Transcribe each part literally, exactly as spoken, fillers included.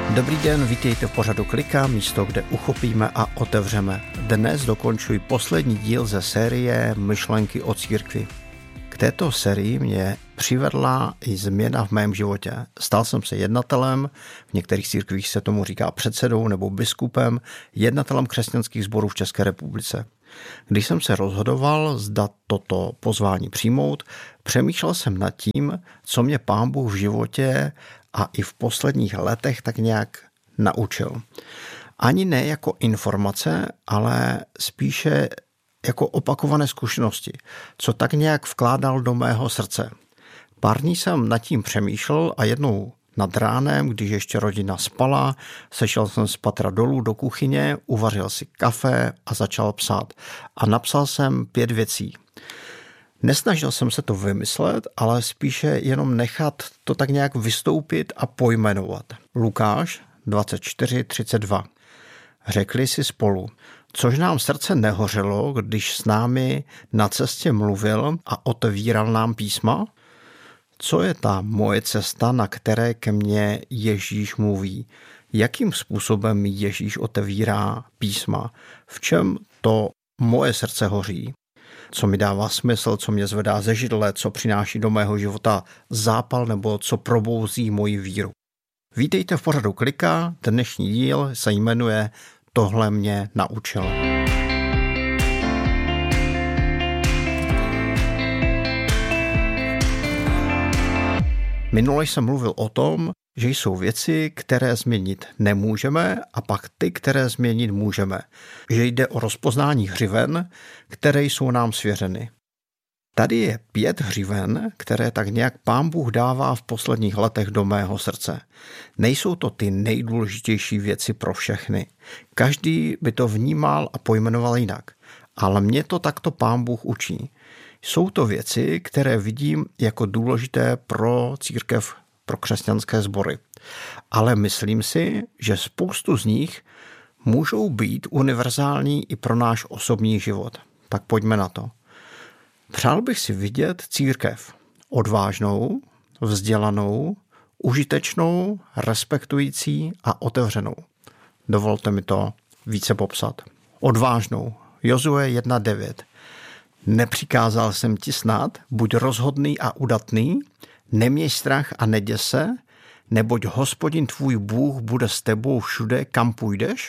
Dobrý den, vítejte v pořadu Klika, místo, kde uchopíme a otevřeme. Dnes dokončuji poslední díl ze série Myšlenky o církvi. K této sérii mě přivedla i změna v mém životě. Stal jsem se jednatelem, v některých církvích se tomu říká předsedou nebo biskupem, jednatelem křesťanských sborů v České republice. Když jsem se rozhodoval, zda toto pozvání přijmout, přemýšlel jsem nad tím, co mě Pán Bůh v životě a i v posledních letech tak nějak naučil. Ani ne jako informace, ale spíše jako opakované zkušenosti, co tak nějak vkládal do mého srdce. Pár dní jsem nad tím přemýšlel a jednou nad ránem, když ještě rodina spala, sešel jsem z patra dolů do kuchyně, uvařil si kafe a začal psát. A napsal jsem pět věcí. Nesnažil jsem se to vymyslet, ale spíše jenom nechat to tak nějak vystoupit a pojmenovat. Lukáš dvacet čtyři třicet dva. Řekli si spolu, což nám srdce nehořelo, když s námi na cestě mluvil a otevíral nám písma? Co je ta moje cesta, na které ke mně Ježíš mluví? Jakým způsobem mi Ježíš otevírá písma? V čem to moje srdce hoří? Co mi dává smysl, co mě zvedá ze židle, co přináší do mého života zápal nebo co probouzí moji víru? Vítejte v pořadu Klika, dnešní díl se jmenuje Tohle mě naučil. Minule jsem mluvil o tom, že jsou věci, které změnit nemůžeme a pak ty, které změnit můžeme. Že jde o rozpoznání hřiven, které jsou nám svěřeny. Tady je pět hřiven, které tak nějak Pán Bůh dává v posledních letech do mého srdce. Nejsou to ty nejdůležitější věci pro všechny. Každý by to vnímal a pojmenoval jinak. Ale mě to takto Pán Bůh učí. Jsou to věci, které vidím jako důležité pro církev, pro křesťanské sbory. Ale myslím si, že spoustu z nich můžou být univerzální i pro náš osobní život. Tak pojďme na to. Přál bych si vidět církev odvážnou, vzdělanou, užitečnou, respektující a otevřenou. Dovolte mi to více popsat. Odvážnou. Jozue jedna devět. Nepřikázal jsem ti snad, buď rozhodný a udatný, neměj strach a neděs se, neboť Hospodin tvůj Bůh bude s tebou všude, kam půjdeš.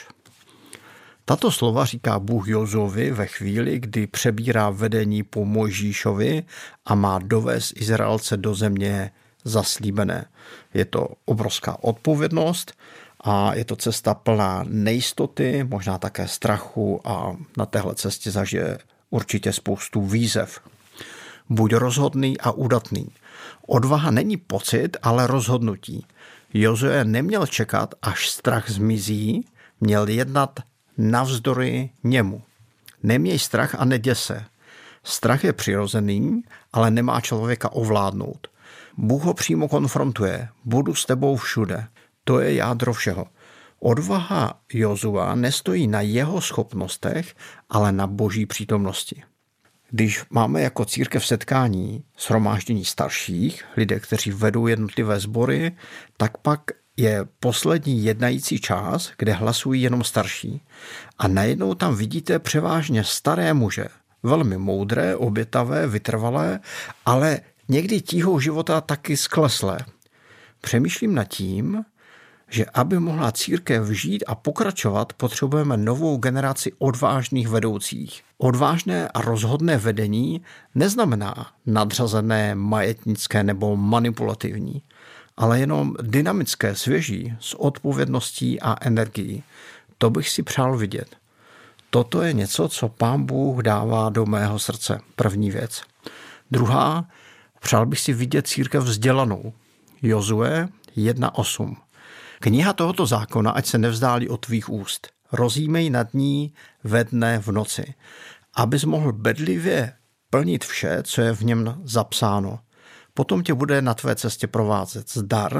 Tato slova říká Bůh Jozuovi ve chvíli, kdy přebírá vedení po Mojžíšovi a má dovést Izraelce do země zaslíbené. Je to obrovská odpovědnost a je to cesta plná nejistoty, možná také strachu a na téhle cestě zažije určitě spoustu výzev. Buď rozhodný a udatný. Odvaha není pocit, ale rozhodnutí. Jozue neměl čekat, až strach zmizí, měl jednat navzdory němu. Neměj strach a neděs se. Strach je přirozený, ale nemá člověka ovládnout. Bůh ho přímo konfrontuje. Budu s tebou všude. To je jádro všeho. Odvaha Jozua nestojí na jeho schopnostech, ale na boží přítomnosti. Když máme jako církev setkání shromáždění starších, lidé, kteří vedou jednotlivé sbory, tak pak je poslední jednající čas, kde hlasují jenom starší. A najednou tam vidíte převážně staré muže, velmi moudré, obětavé, vytrvalé, ale někdy tíhou života taky skleslé. Přemýšlím nad tím, že aby mohla církev žít a pokračovat, potřebujeme novou generaci odvážných vedoucích. Odvážné a rozhodné vedení neznamená nadřazené, majetnické nebo manipulativní, ale jenom dynamické, svěží, s odpovědností a energií. To bych si přál vidět. Toto je něco, co Pán Bůh dává do mého srdce. První věc. Druhá, přál bych si vidět církev vzdělanou. Jozue jedna osm. Kniha tohoto zákona, ať se nevzdálí od tvých úst. Rozjímej nad ní ve dne v noci, abys mohl bedlivě plnit vše, co je v něm zapsáno. Potom tě bude na tvé cestě provázet zdar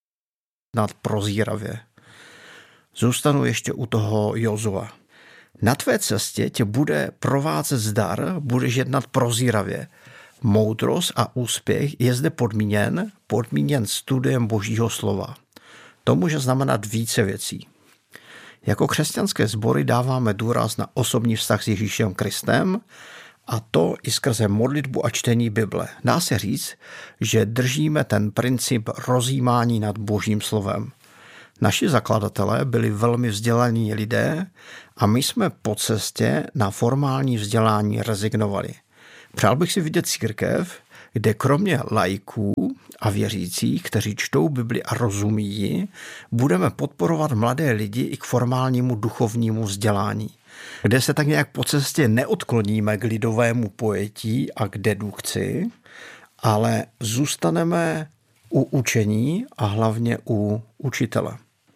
nad prozíravě. Zůstanu ještě u toho Jozua. Na tvé cestě tě bude provázet zdar, budeš jednat prozíravě. Moudrost a úspěch je zde podmíněn, podmíněn studiem Božího slova. To může znamenat více věcí. Jako křesťanské sbory dáváme důraz na osobní vztah s Ježíšem Kristem, a to i skrze modlitbu a čtení Bible. Dá se říct, že držíme ten princip rozjímání nad Božím slovem. Naši zakladatelé byli velmi vzdělaní lidé a my jsme po cestě na formální vzdělání rezignovali. Přál bych si vidět církev, kde kromě laiků a věřících, kteří čtou Bibli a rozumí ji, budeme podporovat mladé lidi i k formálnímu duchovnímu vzdělání, kde se tak nějak po cestě neodkloníme k lidovému pojetí a k dedukci, ale zůstaneme u učení a hlavně u učitele.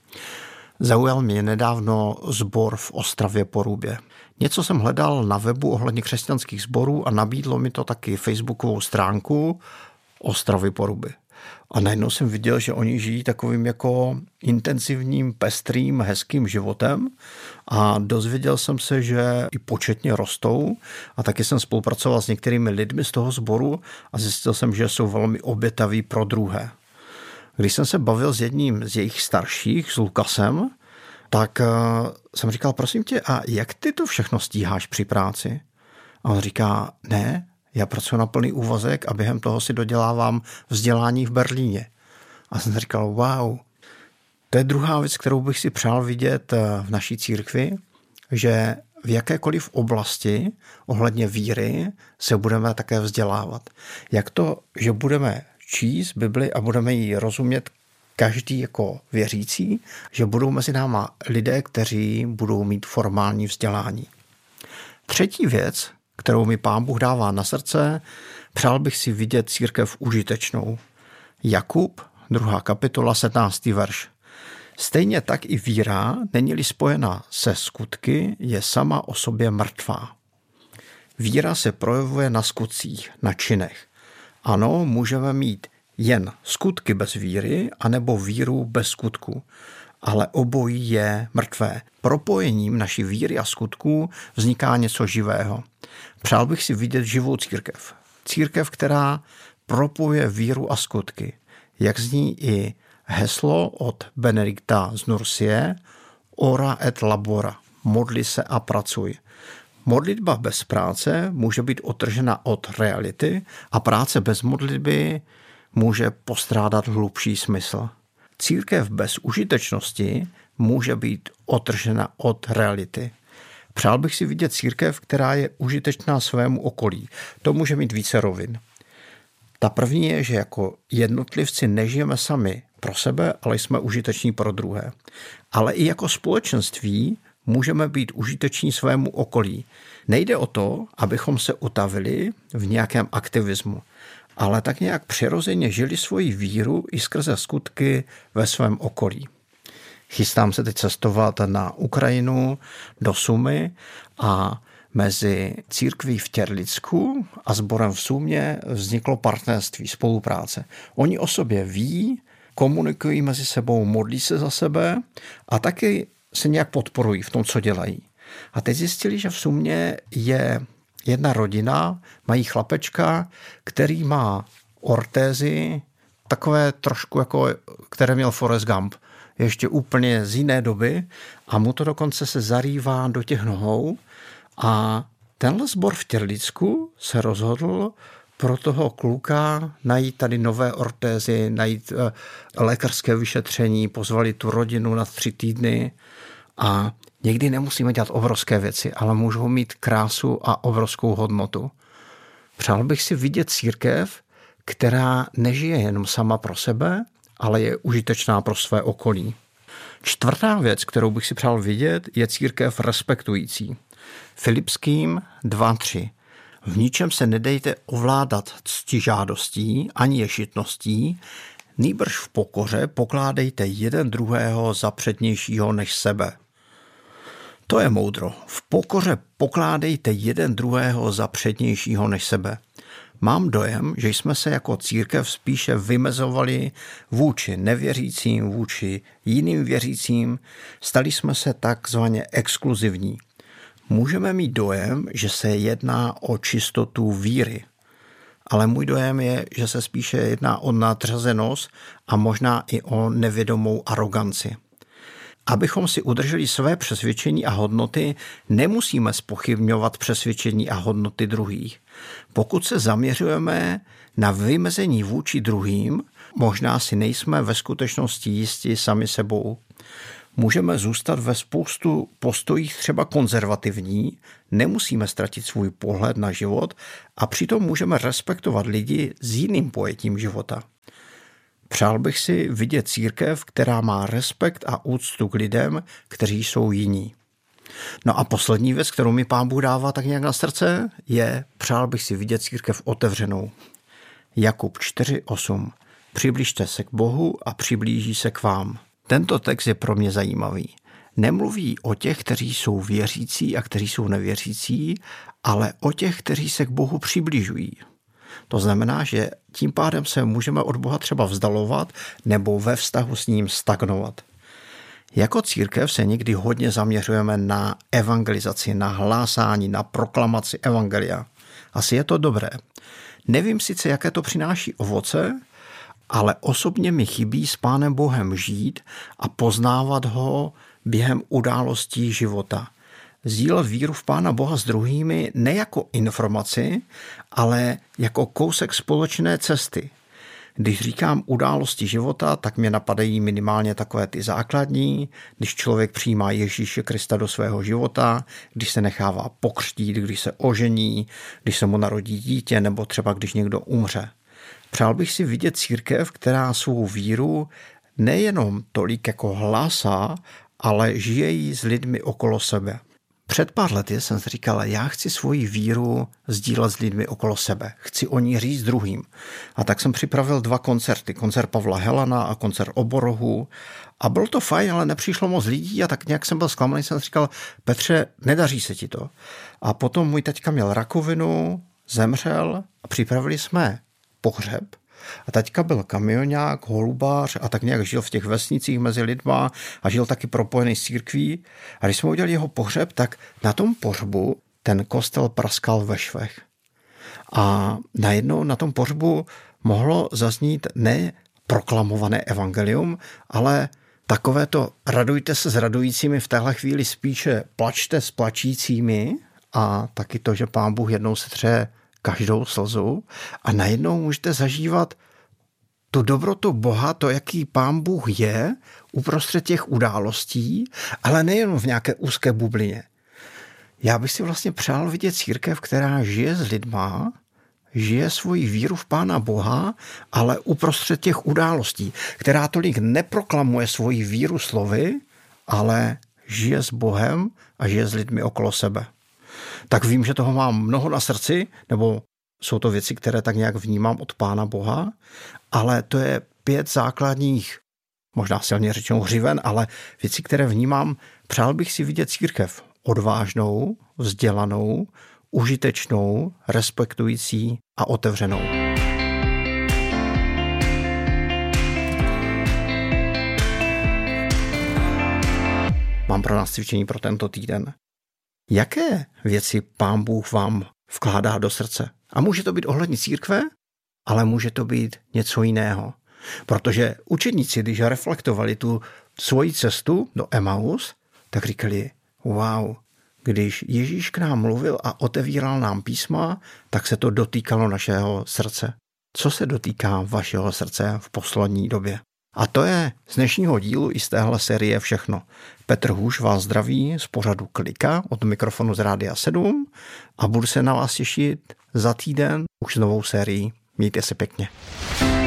Zaujal mě nedávno sbor v Ostravě Porubě. Něco jsem hledal na webu ohledně křesťanských sborů a nabídlo mi to taky facebookovou stránku Ostravy Poruby. A najednou jsem viděl, že oni žijí takovým jako intenzivním, pestrým, hezkým životem a dozvěděl jsem se, že i početně rostou a taky jsem spolupracoval s některými lidmi z toho sboru a zjistil jsem, že jsou velmi obětaví pro druhé. Když jsem se bavil s jedním z jejich starších, s Lukasem, tak jsem říkal, prosím tě, a jak ty to všechno stíháš při práci? A on říká, ne, já pracuji na plný úvazek a během toho si dodělávám vzdělání v Berlíně. A jsem říkal, wow, to je druhá věc, kterou bych si přál vidět v naší církvi, že v jakékoliv oblasti ohledně víry se budeme také vzdělávat. Jak to, že budeme číst Bibli a budeme ji rozumět každý jako věřící, že budou mezi náma lidé, kteří budou mít formální vzdělání. Třetí věc, kterou mi Pán Bůh dává na srdce, přál bych si vidět církev užitečnou. Jakub, druhá kapitola, sedmnáctý verš. Stejně tak i víra, není-li spojena se skutky, je sama o sobě mrtvá. Víra se projevuje na skutcích, na činech. Ano, můžeme mít jen skutky bez víry, anebo víru bez skutku. Ale obojí je mrtvé. Propojením naší víry a skutků vzniká něco živého. Přál bych si vidět živou církev. Církev, která propojuje víru a skutky. Jak zní i heslo od Benedikta z Nursie, ora et labora, modli se a pracuj. Modlitba bez práce může být odtržena od reality a práce bez modlitby může postrádat hlubší smysl. Církev bez užitečnosti může být odtržena od reality. Přál bych si vidět církev, která je užitečná svému okolí. To může mít více rovin. Ta první je, že jako jednotlivci nežijeme sami pro sebe, ale jsme užiteční pro druhé. Ale i jako společenství můžeme být užiteční svému okolí. Nejde o to, abychom se utavili v nějakém aktivismu, ale tak nějak přirozeně žili svoji víru i skrze skutky ve svém okolí. Chystám se teď cestovat na Ukrajinu do Sumy a mezi církví v Těrlicku a sborem v Sumě vzniklo partnerství, spolupráce. Oni o sobě ví, komunikují mezi sebou, modlí se za sebe a taky se nějak podporují v tom, co dělají. A teď zjistili, že v Sumě je jedna rodina, mají chlapečka, který má ortézy, takové trošku jako, které měl Forrest Gump, ještě úplně z jiné doby a mu to dokonce se zarývá do těch nohou a tenhle sbor v Těrlicku se rozhodl pro toho kluka najít tady nové ortézy, najít lékařské vyšetření, pozvali tu rodinu na tři týdny a někdy nemusíme dělat obrovské věci, ale můžou mít krásu a obrovskou hodnotu. Přál bych si vidět církev, která nežije jenom sama pro sebe, ale je užitečná pro své okolí. Čtvrtá věc, kterou bych si přál vidět, je církev respektující. Filipským dva tři. V ničem se nedejte ovládat ctižádostí ani ješitností, nýbrž v pokoře pokládejte jeden druhého za přednějšího než sebe. To je moudro. V pokoře pokládejte jeden druhého za přednějšího než sebe. Mám dojem, že jsme se jako církev spíše vymezovali vůči nevěřícím, vůči jiným věřícím, stali jsme se takzvaně exkluzivní. Můžeme mít dojem, že se jedná o čistotu víry, ale můj dojem je, že se spíše jedná o nadřazenost a možná i o nevědomou aroganci. Abychom si udrželi své přesvědčení a hodnoty, nemusíme zpochybňovat přesvědčení a hodnoty druhých. Pokud se zaměřujeme na vymezení vůči druhým, možná si nejsme ve skutečnosti jistí sami sebou. Můžeme zůstat ve spoustu postojích třeba konzervativní, nemusíme ztratit svůj pohled na život a přitom můžeme respektovat lidi s jiným pojetím života. Přál bych si vidět církev, která má respekt a úctu k lidem, kteří jsou jiní. No a poslední věc, kterou mi Pán Bůh dává tak nějak na srdce, je přál bych si vidět církev otevřenou. Jakub čtyři osm. Přiblížte se k Bohu a přiblíží se k vám. Tento text je pro mě zajímavý. Nemluví o těch, kteří jsou věřící a kteří jsou nevěřící, ale o těch, kteří se k Bohu přibližují. To znamená, že tím pádem se můžeme od Boha třeba vzdalovat nebo ve vztahu s ním stagnovat. Jako církev se někdy hodně zaměřujeme na evangelizaci, na hlásání, na proklamaci evangelia. Asi je to dobré. Nevím sice, jaké to přináší ovoce, ale osobně mi chybí s Pánem Bohem žít a poznávat ho během událostí života. Sdílet víru v Pána Boha s druhými ne jako informaci, ale jako kousek společné cesty. Když říkám události života, tak mě napadají minimálně takové ty základní, když člověk přijímá Ježíše Krista do svého života, když se nechává pokřtít, když se ožení, když se mu narodí dítě nebo třeba když někdo umře. Přál bych si vidět církev, která svou víru nejenom tolik jako hlásá, ale žije ji s lidmi okolo sebe. Před pár lety jsem si říkala, já chci svoji víru sdílet s lidmi okolo sebe. Chci o ní říct druhým. A tak jsem připravil dva koncerty. Koncert Pavla Helana a koncert Oborohu. A bylo to fajn, ale nepřišlo moc lidí a tak nějak jsem byl zklamaný. Jsem si říkal, Petře, nedaří se ti to. A potom můj taťka měl rakovinu, zemřel a připravili jsme pohřeb. A taťka byl kamionák, holubář a tak nějak žil v těch vesnicích mezi lidma a žil taky propojený s církví. A když jsme udělali jeho pohřeb, tak na tom pohřbu ten kostel praskal ve švech. A najednou na tom pohřbu mohlo zaznít ne proklamované evangelium, ale takové to radujte se s radujícími, v téhle chvíli spíše plačte s plačícími a taky to, že Pán Bůh jednou setře každou slzu a najednou můžete zažívat tu dobrotu Boha, to, jaký Pán Bůh je uprostřed těch událostí, ale nejen v nějaké úzké bublině. Já bych si vlastně přál vidět církev, která žije s lidma, žije svoji víru v Pána Boha, ale uprostřed těch událostí, která tolik neproklamuje svoji víru slovy, ale žije s Bohem a žije s lidmi okolo sebe. Tak vím, že toho mám mnoho na srdci, nebo jsou to věci, které tak nějak vnímám od Pána Boha, ale to je pět základních, možná silně řečeno hřiven, ale věci, které vnímám, přál bych si vidět církev odvážnou, vzdělanou, užitečnou, respektující a otevřenou. Mám pro nás cvičení pro tento týden. Jaké věci Pán Bůh vám vkládá do srdce? A může to být ohledně církve, ale může to být něco jiného. Protože učedníci, když reflektovali tu svoji cestu do Emaus, tak říkali, wow, když Ježíš k nám mluvil a otevíral nám písma, tak se to dotýkalo našeho srdce. Co se dotýká vašeho srdce v poslední době? A to je z dnešního dílu i z téhle série všechno. Petr Hůš vás zdraví z pořadu Klika od mikrofonu z Rádia sedm a budu se na vás těšit za týden už s novou sérií. Mějte se pěkně.